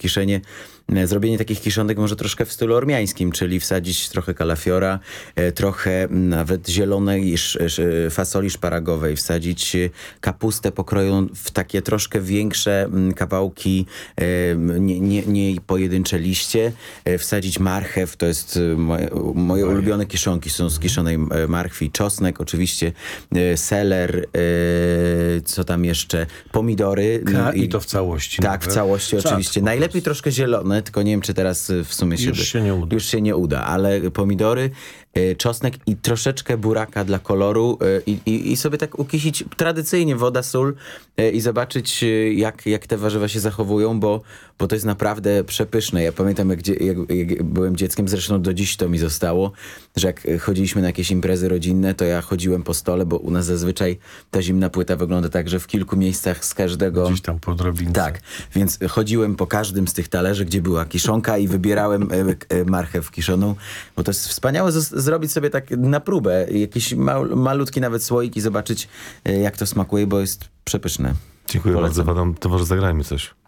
kiszenie, zrobienie takich kiszonek może troszkę w stylu ormiańskim, czyli wsadzić trochę kalafiora, trochę nawet zielonej fasoli szparagowej, wsadzić kapustę pokrojoną w takie troszkę większe kawałki, nie pojedyncze liście, wsadzić marchew, to jest moje ulubione kiszonki, są z kiszonej marchwi, czosnek oczywiście, seler, co tam jeszcze, pomidory. I to w całości. Tak, w całości oczywiście. Najlepiej troszkę zielone, tylko nie wiem, czy teraz w sumie już się nie uda, ale pomidory, czosnek i troszeczkę buraka dla koloru i sobie tak ukisić tradycyjnie woda, sól i zobaczyć jak te warzywa się zachowują, bo to jest naprawdę przepyszne. Ja pamiętam jak byłem dzieckiem, zresztą do dziś to mi zostało, że jak chodziliśmy na jakieś imprezy rodzinne, to ja chodziłem po stole, bo u nas zazwyczaj ta zimna płyta wygląda tak, że w kilku miejscach z każdego... Gdzieś tam po drobince. Tak, więc chodziłem po każdym z tych talerzy, gdzie była kiszonka i wybierałem marchew kiszoną, bo to jest wspaniałe zrobić sobie tak na próbę, jakiś malutki nawet słoik i zobaczyć jak to smakuje, bo jest przepyszne. Dziękuję bardzo, Adam. To może zagrajmy coś.